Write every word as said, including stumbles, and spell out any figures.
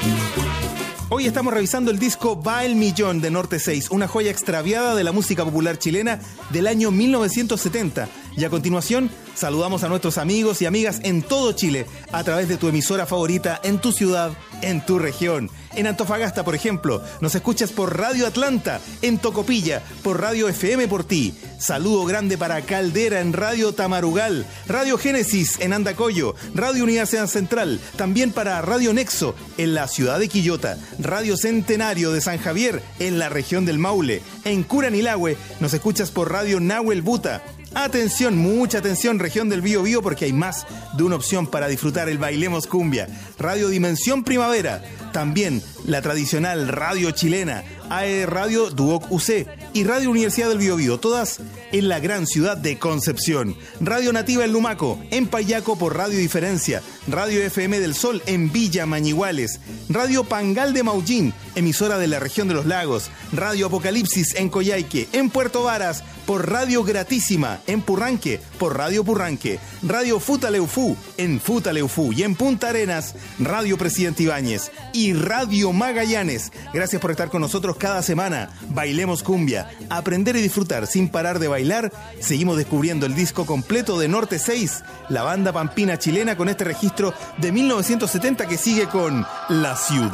Hoy estamos revisando el disco Va el Millón de Norte seis, una joya extraviada de la música popular chilena del año mil novecientos setenta. Y a continuación, saludamos a nuestros amigos y amigas en todo Chile, a través de tu emisora favorita, en tu ciudad, en tu región. En Antofagasta, por ejemplo, nos escuchas por Radio Atlanta, en Tocopilla, por Radio F M por ti. Saludo grande para Caldera en Radio Tamarugal, Radio Génesis en Andacollo, Radio Universidad Central, también para Radio Nexo en la ciudad de Quillota, Radio Centenario de San Javier en la región del Maule. En Curanilahue nos escuchas por Radio Nahuel Buta. Atención, mucha atención, región del Bío Bío, porque hay más de una opción para disfrutar el Bailemos Cumbia. Radio Dimensión Primavera, también la tradicional radio chilena, A E Radio Duoc U C y Radio Universidad del Bío Bío, todas en la gran ciudad de Concepción. Radio Nativa en Lumaco, en Payaco por Radio Diferencia, Radio F M del Sol en Villa Mañiguales, Radio Pangal de Maullín, emisora de la región de los lagos, Radio Apocalipsis en Coyhaique, en Puerto Varas por Radio Gratísima, en Purranque por Radio Purranque, Radio Futaleufú en Futaleufú y en Punta Arenas, Radio Presidente Ibáñez y Radio Magallanes. Gracias por estar con nosotros cada semana. Bailemos Cumbia, aprender y disfrutar sin parar de bailar. Seguimos descubriendo el disco completo de Norte seis, la banda pampina chilena, con este registro de mil novecientos setenta que sigue con La Ciudad